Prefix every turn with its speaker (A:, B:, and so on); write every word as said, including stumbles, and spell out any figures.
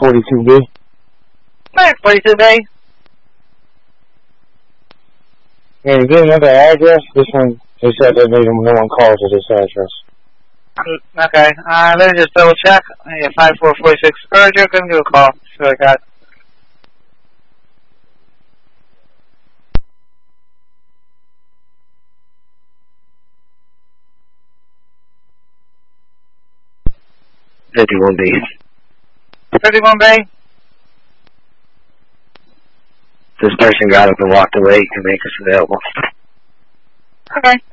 A: forty-two B.
B: Alright, forty-two B.
A: Yeah, you get another address? This one, they said that they don't, no one calls to this address.
B: Um, okay, uh, let me just double check. Yeah, five four four six Spurgeon, go and give a call. See what I got.
C: fifty-one B.
B: fifty-one B?
C: This person got up and walked away. You can make us available.
B: Okay.